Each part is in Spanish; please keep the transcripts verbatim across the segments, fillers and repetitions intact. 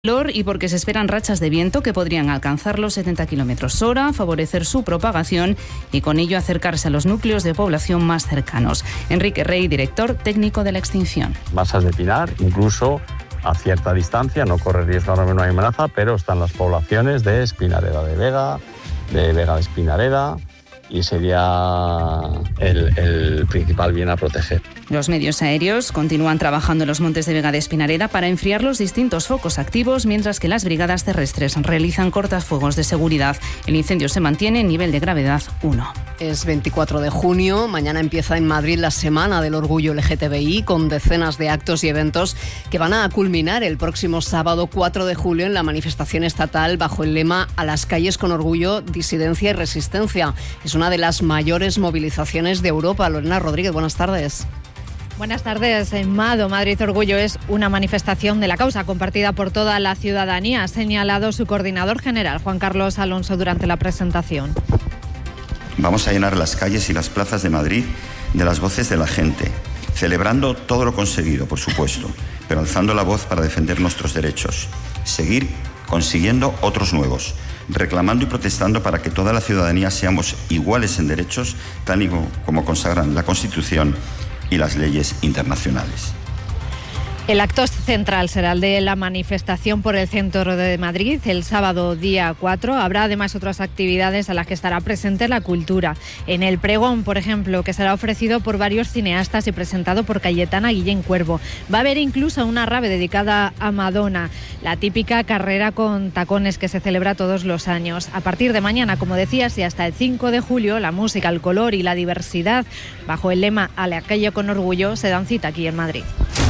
Y porque se esperan rachas de viento que podrían alcanzar los setenta kilómetros hora, favorecer su propagación y con ello acercarse a los núcleos de población más cercanos. Enrique Rey, director técnico de la extinción. Masas de pinar, incluso a cierta distancia, no corre riesgo ahora mismo, no hay amenaza, pero están las poblaciones de Espinareda de Vega, de Vega de Espinareda, y sería el, el principal bien a proteger. Los medios aéreos continúan trabajando en los montes de Vega de Espinareda para enfriar los distintos focos activos, mientras que las brigadas terrestres realizan cortafuegos de seguridad. El incendio se mantiene en nivel de gravedad uno. Es veinticuatro de junio, mañana empieza en Madrid la Semana del Orgullo L G T B I, con decenas de actos y eventos que van a culminar el próximo sábado cuatro de julio en la manifestación estatal bajo el lema "A las calles con orgullo, disidencia y resistencia". Es una de las mayores movilizaciones de Europa. Lorena Rodríguez, buenas tardes. Buenas tardes. En Mado, Madrid Orgullo es una manifestación de la causa compartida por toda la ciudadanía, ha señalado su coordinador general, Juan Carlos Alonso, durante la presentación. Vamos a llenar las calles y las plazas de Madrid de las voces de la gente, celebrando todo lo conseguido, por supuesto, pero alzando la voz para defender nuestros derechos, seguir consiguiendo otros nuevos, reclamando y protestando para que toda la ciudadanía seamos iguales en derechos, tal y como consagran la Constitución y las leyes internacionales. El acto central será el de la manifestación por el centro de Madrid el sábado día cuatro. Habrá además otras actividades a las que estará presente la cultura. En el pregón, por ejemplo, que será ofrecido por varios cineastas y presentado por Cayetana Guillén Cuervo. Va a haber incluso una rave dedicada a Madonna, la típica carrera con tacones que se celebra todos los años. A partir de mañana, como decías, y hasta el cinco de julio, la música, el color y la diversidad, bajo el lema "A la calle con orgullo", se dan cita aquí en Madrid.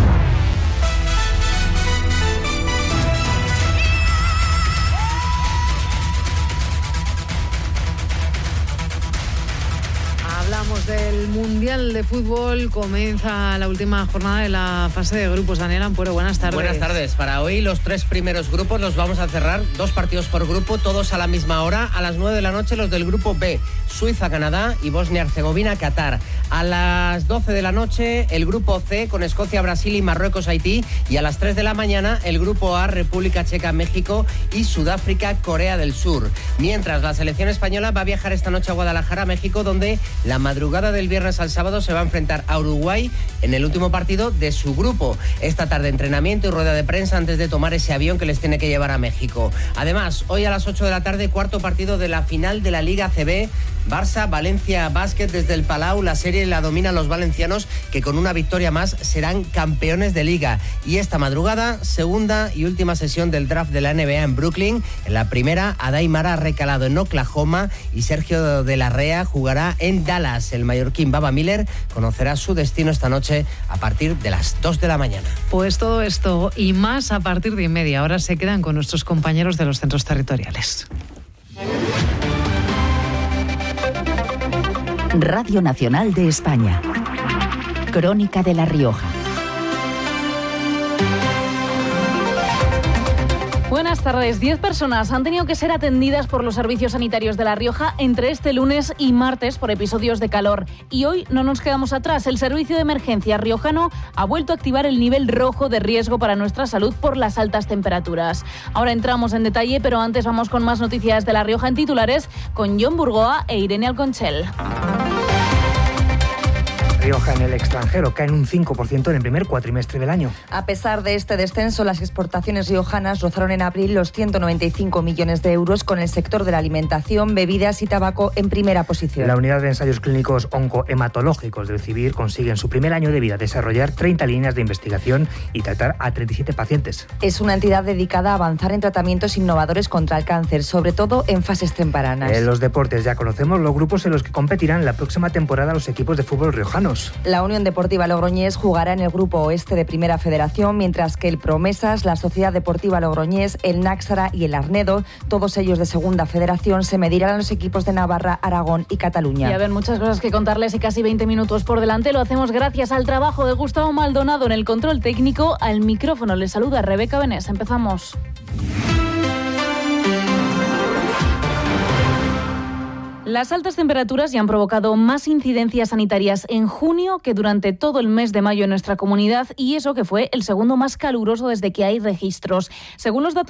Del Mundial de Fútbol comienza la última jornada de la fase de grupos. Daniel Ampuero, buenas tardes. Buenas tardes. Para hoy los tres primeros grupos los vamos a cerrar, dos partidos por grupo, todos a la misma hora. A las nueve de la noche los del grupo B, Suiza, Canadá y Bosnia-Herzegovina, Qatar. A las doce de la noche el grupo C con Escocia, Brasil y Marruecos, Haití. Y a las tres de la mañana el grupo A, República Checa, México y Sudáfrica, Corea del Sur. Mientras la selección española va a viajar esta noche a Guadalajara, México, donde la madrugada del viernes al sábado se va a enfrentar a Uruguay en el último partido de su grupo. Esta tarde entrenamiento y rueda de prensa antes de tomar ese avión que les tiene que llevar a México. Además, hoy a las ocho de la tarde, cuarto partido de la final de la Liga A C B. Barça, Valencia Basket desde el Palau. La serie la dominan los valencianos, que con una victoria más serán campeones de liga. Y esta madrugada, segunda y última sesión del draft de la N B A en Brooklyn. En la primera, Adai Mara ha recalado en Oklahoma y Sergio de la Rea jugará en Dallas. El mallorquín Baba Miller conocerá su destino esta noche a partir de las dos de la mañana. Pues todo esto y más a partir de media hora. Se quedan con nuestros compañeros de los centros territoriales. Radio Nacional de España. Crónica de La Rioja. Buenas tardes. Diez personas han tenido que ser atendidas por los servicios sanitarios de La Rioja entre este lunes y martes por episodios de calor. Y hoy no nos quedamos atrás. El Servicio de Emergencia riojano ha vuelto a activar el nivel rojo de riesgo para nuestra salud por las altas temperaturas. Ahora entramos en detalle, pero antes vamos con más noticias de La Rioja en titulares con Jon Burgoa e Irene Alconchel. Rioja en el extranjero caen un cinco por ciento en el primer cuatrimestre del año. A pesar de este descenso, las exportaciones riojanas rozaron en abril los ciento noventa y cinco millones de euros, con el sector de la alimentación, bebidas y tabaco en primera posición. La unidad de ensayos clínicos oncohematológicos del CIBIR consigue en su primer año de vida desarrollar treinta líneas de investigación y tratar a treinta y siete pacientes. Es una entidad dedicada a avanzar en tratamientos innovadores contra el cáncer, sobre todo en fases tempranas. En los deportes ya conocemos los grupos en los que competirán la próxima temporada los equipos de fútbol riojanos. La Unión Deportiva Logroñés jugará en el Grupo Oeste de Primera Federación, mientras que el Promesas, la Sociedad Deportiva Logroñés, el Náxara y el Arnedo, todos ellos de Segunda Federación, se medirán a los equipos de Navarra, Aragón y Cataluña. Y a ver, muchas cosas que contarles y casi veinte minutos por delante. Lo hacemos gracias al trabajo de Gustavo Maldonado en el control técnico. Al micrófono les saluda Rebeca Benés. Empezamos. Las altas temperaturas ya han provocado más incidencias sanitarias en junio que durante todo el mes de mayo en nuestra comunidad, y eso que fue el segundo más caluroso desde que hay registros. Según los datos